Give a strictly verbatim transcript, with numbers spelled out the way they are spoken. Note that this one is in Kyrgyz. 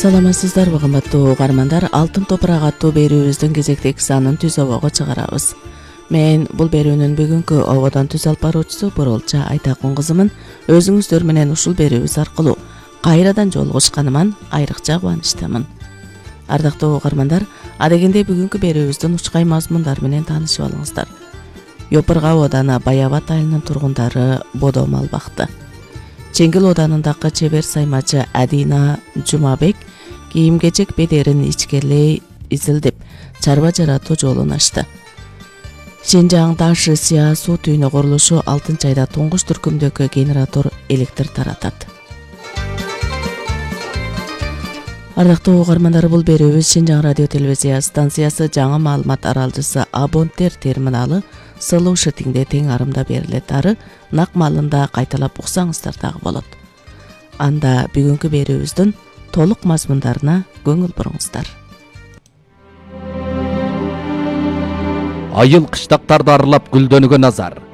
Саламатсыздарбы кымбаттуу угармандар, Алтын топурак аттуу берүүбүздүн кезектеги санын түз обого чыгарабыз. Мен бул берүүнүн бүгүнкү ободон түз алып баруучусу Бурулча Айтакун кызымын. Өзүңүздөр менен ушул берүүбүз аркылуу кайрадан жолугушканыма айрыкча кубанычтамын. Ардактуу угармандар, адегенде бүгүнкү берүүбүздүн учкай мазмундары менен таанышып алыңыздар. Йопырга ооданы Баябат айылынын тургундары бодом албакты. Чеңгил оодарындагы чебер саймачы Адина Жумабек кийим-кечек бедерин ичкерлей изилдеп, чарба жаратуу жолун ачты. Шинжаң Ташы Сия суу түйүнү курулушу алтынчы айда туңгуч түркүмдөгү генератор электр таратат. Ардактуу угармандар, бул берүүбүз Шинжаң радио телевизия станциясы жаңы маалымат аралжысы Абонтер терминалы Слушатиңде тең арымда берилет. Ары нак маалында кайталап уксаңыздар дагы болот. Анда бүгүнкү берүүбүздүн толук мазмундарына көңүл буруңуздар. Айыл кыштактарды аралап гүлдөнгөн азар.